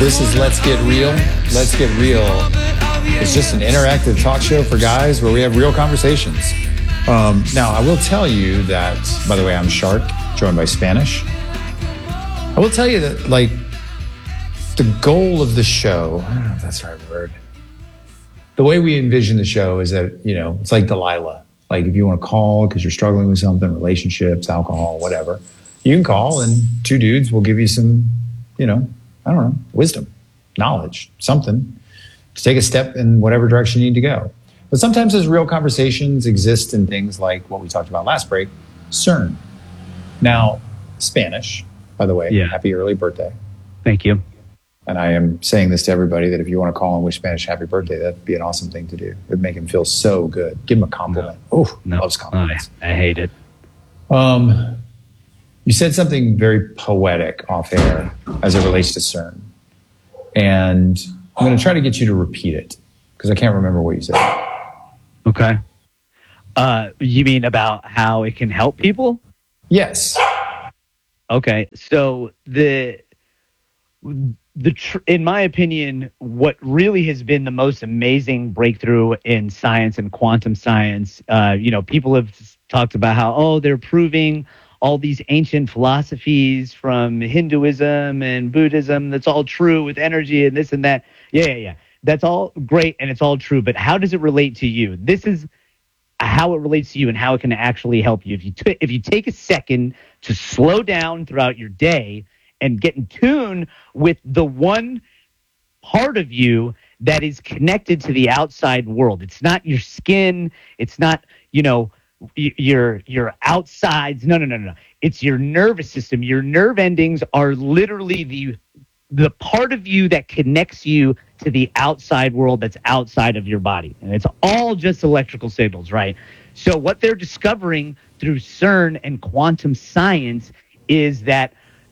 This is Let's Get Real. Let's Get Real. It's just an interactive talk show for guys where we have real conversations. Now, I will tell you that, by the way, I'm Shark, joined by Spanish. I will tell you that, like, the goal of the show, I don't know if that's the right word. The way we envision the show is that, you know, it's like Delilah. Like, if you want to call because you're struggling with something, relationships, alcohol, whatever, you can call and two dudes will give you some, you know, I don't know, wisdom, knowledge, something to take a step in whatever direction you need to go. But sometimes those real conversations exist in things like what we talked about last break, CERN. Now, Spanish, by the way, Happy early birthday. Thank you. And I am saying this to everybody that if you want to call and wish Spanish happy birthday, that'd be an awesome thing to do. It would make him feel so good. Give him a compliment. Loves compliments. I hate it. You said something very poetic off air as it relates to CERN. And I'm going to try to get you to repeat it because I can't remember what you said. Okay. You mean about how it can help people? Yes. Okay. So in my opinion, what really has been the most amazing breakthrough in science and quantum science, people have talked about how, they're proving all these ancient philosophies from Hinduism and Buddhism. That's all true with energy and this and that. Yeah. That's all great and it's all true. But how does it relate to you? This is how it relates to you and how it can actually help you. If you take a second to slow down throughout your day and get in tune with the one part of you that is connected to the outside world. It's not your skin. It's not, your outsides. No. It's your nervous system. Your nerve endings are literally the part of you that connects you to the outside world that's outside of your body. And it's all just electrical signals, right? So what they're discovering through CERN and quantum science is that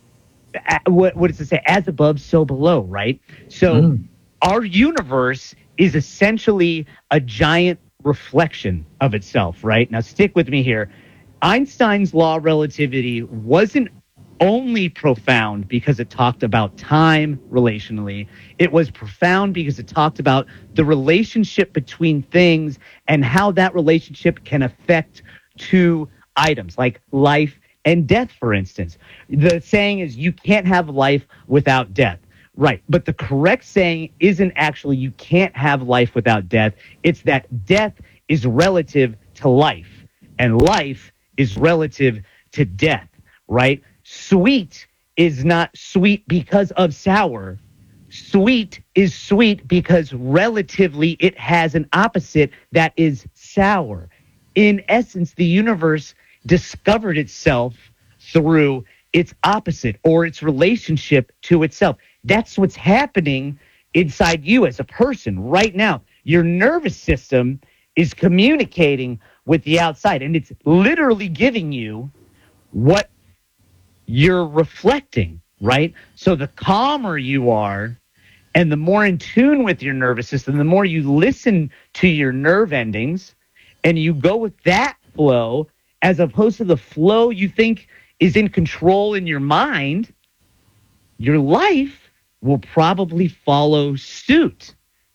what does it say? As above, so below, right? So our universe is essentially a giant reflection of itself, right? Now, stick with me here. Einstein's law of relativity wasn't only profound because it talked about time relationally. It was profound because it talked about the relationship between things and how that relationship can affect two items, like life and death, for instance. The saying is you can't have life without death. Right. But the correct saying isn't actually you can't have life without death. It's that death is relative to life and life is relative to death, right? Sweet is not sweet because of sour. Sweet is sweet because relatively it has an opposite that is sour. In essence, the universe discovered itself through its opposite or its relationship to itself. That's what's happening inside you as a person right now. Your nervous system is communicating with the outside, and it's literally giving you what you're reflecting, right? So the calmer you are and the more in tune with your nervous system, the more you listen to your nerve endings and you go with that flow as opposed to the flow you think is in control in your mind, your life will probably follow suit.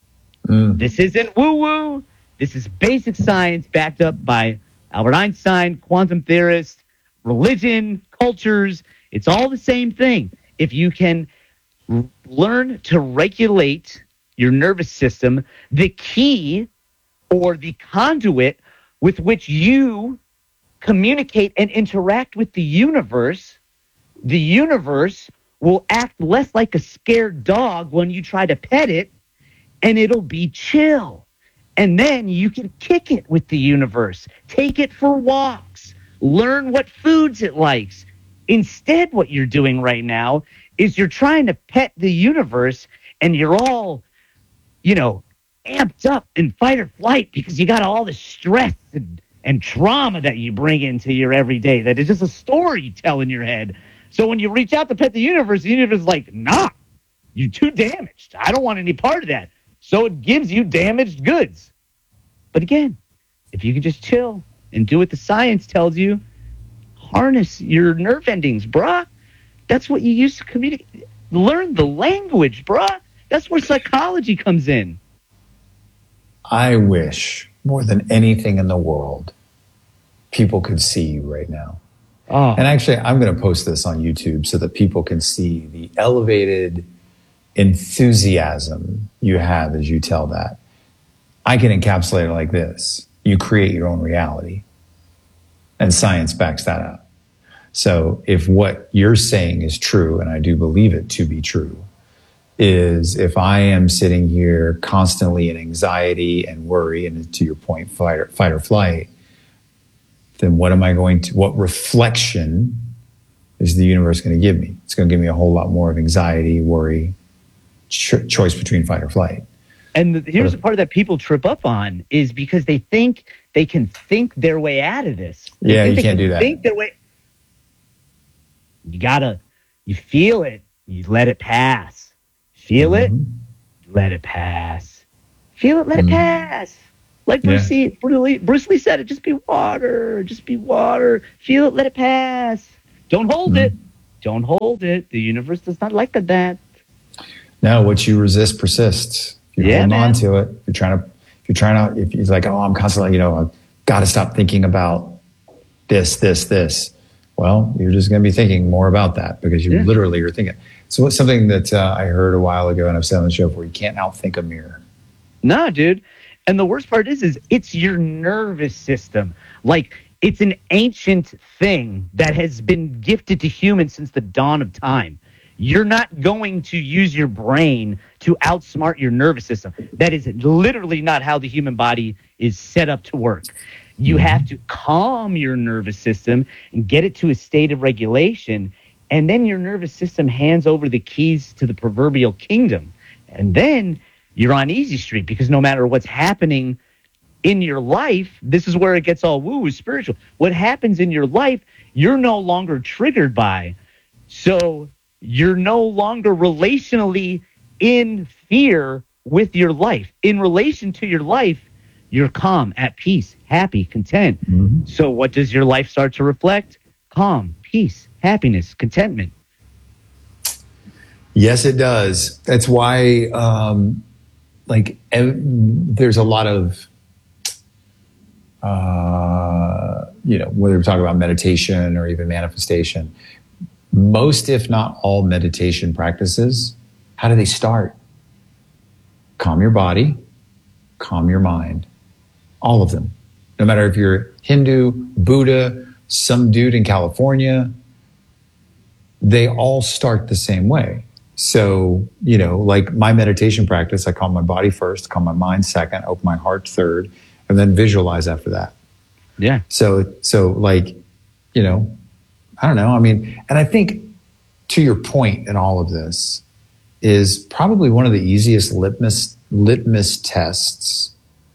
This isn't woo-woo. This is basic science backed up by Albert Einstein, quantum theorists, religion, cultures. It's all the same thing. If you can learn to regulate your nervous system, the key or the conduit with which you communicate and interact with the universe will act less like a scared dog when you try to pet it, and it'll be chill. And then you can kick it with the universe, take it for walks, learn what foods it likes. Instead, what you're doing right now is you're trying to pet the universe, and you're all, amped up in fight or flight because you got all the stress and trauma that you bring into your everyday that is just a story you tell in your head. So when you reach out to pet the universe is like, nah, you're too damaged. I don't want any part of that. So it gives you damaged goods. But again, if you can just chill and do what the science tells you, harness your nerve endings, brah. That's what you use to communicate. learn the language, bruh. That's where psychology comes in. I wish more than anything in the world, people could see you right now. Oh. And actually, I'm going to post this on YouTube so that people can see the elevated enthusiasm you have as you tell that. I can encapsulate it like this. You create your own reality. And science backs that up. So if what you're saying is true, and I do believe it to be true, is if I am sitting here constantly in anxiety and worry, and to your point, fight or flight, then what reflection is the universe going to give me? It's going to give me a whole lot more of anxiety, worry, choice between fight or flight. And here's the part that people trip up on is because they think they can think their way out of this. You can't do that. Think their way. You feel it, you let it pass. Feel it, let it pass. Feel it, let it pass. Like Bruce Lee said it, just be water, Feel it, let it pass. Don't hold it. Don't hold it. The universe does not like that. No, what you resist persists. You're holding on to it. If you're like, oh, I'm constantly, I've got to stop thinking about this. Well, you're just going to be thinking more about that because you literally are thinking. So it's something that I heard a while ago, and I've said on the show before, you can't outthink a mirror. Nah, dude. And the worst part is it's your nervous system. Like, it's an ancient thing that has been gifted to humans since the dawn of time. You're not going to use your brain to outsmart your nervous system. That is literally not how the human body is set up to work. You have to calm your nervous system and get it to a state of regulation, and then your nervous system hands over the keys to the proverbial kingdom. And then you're on easy street because no matter what's happening in your life, this is where it gets all woo-woo spiritual. What happens in your life, you're no longer triggered by. So you're no longer relationally in fear with your life. In relation to your life, you're calm, at peace, happy, content. So what does your life start to reflect? Calm, peace, happiness, contentment. Yes, it does. That's why, there's a lot of, whether we're talking about meditation or even manifestation, most, if not all, meditation practices, how do they start? Calm your body, calm your mind. All of them. No matter if you're Hindu, Buddha, some dude in California, they all start the same way. So, like my meditation practice, I calm my body first, calm my mind second, open my heart third, and then visualize after that. Yeah. So I don't know. I mean, and I think to your point in all of this is probably one of the easiest litmus tests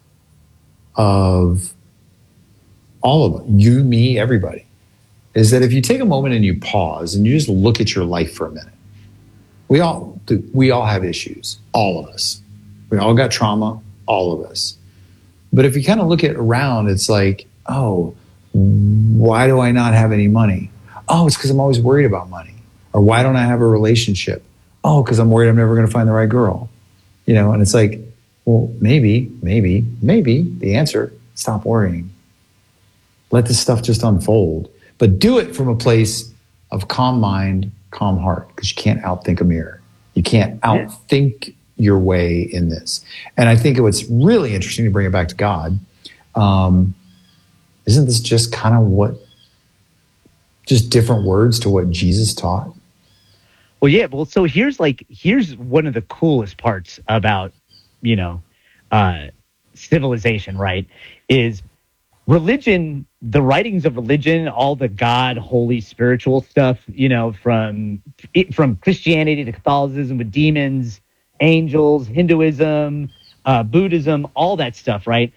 of all of them, you, me, everybody, is that if you take a moment and you pause and you just look at your life for a minute, we all have issues, all of us. We all got trauma, all of us. But if you kind of look at around, it's like, oh, why do I not have any money? Oh, it's because I'm always worried about money. Or why don't I have a relationship? Oh, because I'm worried I'm never going to find the right girl. And it's like, well, maybe the answer, stop worrying. Let this stuff just unfold. But do it from a place of calm mind, calm heart, because you can't outthink a mirror. You can't outthink your way in this. And I think what's really interesting, to bring it back to God, isn't this just kind of just different words to what Jesus taught? Well, yeah. Well, so here's one of the coolest parts about, civilization, right? Is religion, the writings of religion, all the God, holy, spiritual stuff, from Christianity to Catholicism with demons, angels, Hinduism, Buddhism, all that stuff, right?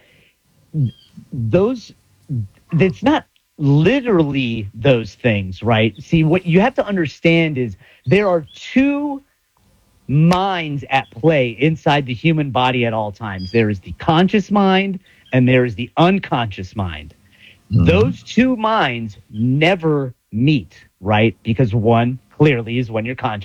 It's not literally those things, right? See, what you have to understand is there are two minds at play inside the human body at all times. There is the conscious mind and there is the unconscious mind. Those two minds never meet, right? Because one clearly is when you're conscious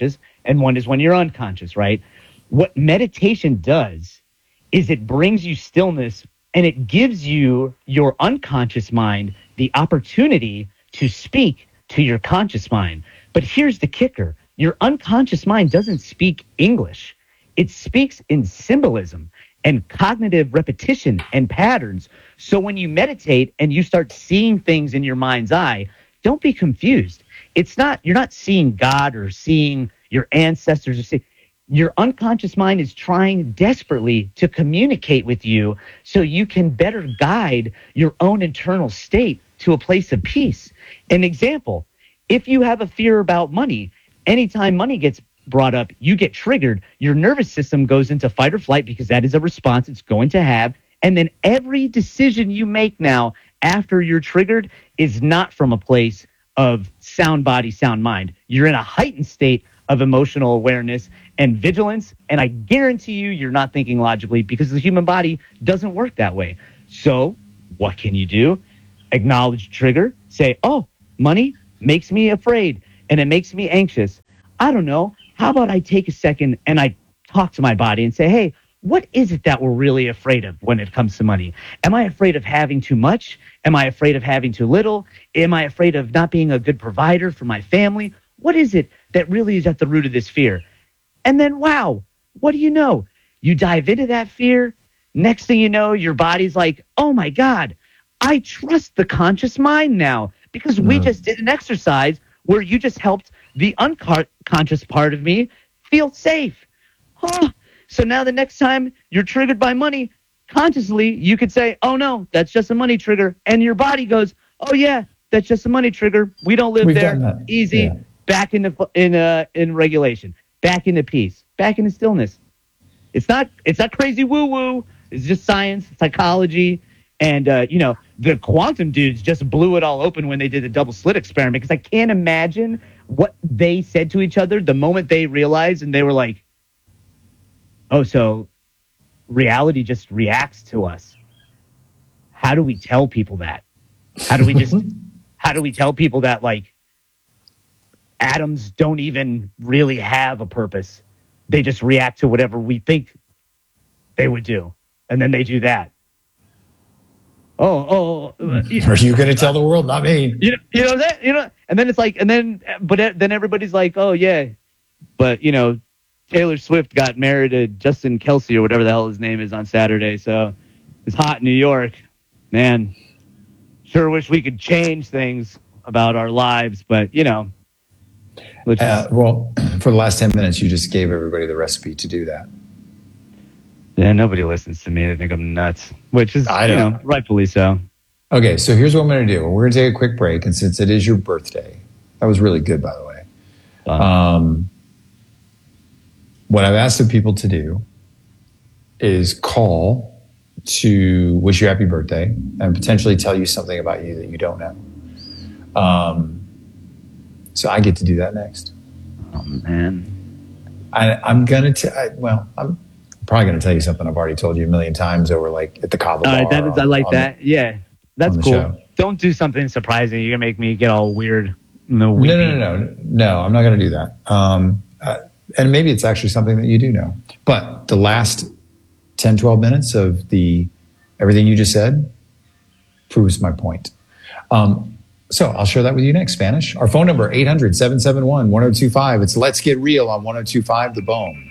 and one is when you're unconscious, right? What meditation does is it brings you stillness, and it gives you your unconscious mind the opportunity to speak to your conscious mind. But here's the kicker. Your unconscious mind doesn't speak English. It speaks in symbolism and cognitive repetition and patterns. So when you meditate and you start seeing things in your mind's eye, don't be confused. You're not seeing God or seeing your ancestors. Your unconscious mind is trying desperately to communicate with you so you can better guide your own internal state to a place of peace. An example, if you have a fear about money, anytime money gets brought up, you get triggered. Your nervous system goes into fight or flight because that is a response it's going to have. And then every decision you make now after you're triggered is not from a place of sound body, sound mind. You're in a heightened state of emotional awareness and vigilance. And I guarantee you're not thinking logically because the human body doesn't work that way. So what can you do? Acknowledge trigger. Say, oh, money makes me afraid and it makes me anxious. I don't know. How about I take a second and I talk to my body and say, hey, what is it that we're really afraid of when it comes to money? Am I afraid of having too much? Am I afraid of having too little? Am I afraid of not being a good provider for my family? What is it that really is at the root of this fear? And then, wow, what do you know? You dive into that fear. Next thing you know, your body's like, oh my God, I trust the conscious mind now because we just did an exercise where you just helped the unconscious part of me feel safe. Huh. So now the next time you're triggered by money, consciously, you could say, oh no, that's just a money trigger. And your body goes, oh yeah, that's just a money trigger. We don't live there. Easy. Yeah. Back in regulation, back into peace, back into stillness. It's not crazy woo-woo. It's just science, psychology. And, the quantum dudes just blew it all open when they did the double slit experiment because I can't imagine what they said to each other the moment they realized and they were like, oh, so reality just reacts to us. How do we tell people that? How do we tell people that, like, atoms don't even really have a purpose? They just react to whatever we think they would do. And then they do that. Are you going to tell the world? Not me. And then it's like, then everybody's like, oh yeah, but Taylor Swift got married to Justin Kelsey or whatever the hell his name is on Saturday. So it's hot in New York, man. Sure wish we could change things about our lives, but well, for the last 10 minutes, you just gave everybody the recipe to do that. Yeah, nobody listens to me. They think I'm nuts, which is, rightfully so. Okay, so here's what I'm going to do. We're going to take a quick break, and since it is your birthday, that was really good, by the way. What I've asked the people to do is call to wish you happy birthday and potentially tell you something about you that you don't know. So I get to do that next. Oh, man. I'm going to I'm probably going to tell you something I've already told you a million times over, like, at the Cabo Bar. All right, I like that. Yeah, that's cool. Show. Don't do something surprising. You're going to make me get all weird. No, I'm not going to do that. And maybe it's actually something that you do know. But the last 10, 12 minutes of everything you just said proves my point. So I'll share that with you next, Spanish. Our phone number, 800-771-1025. It's Let's Get Real on 1025 The Bone.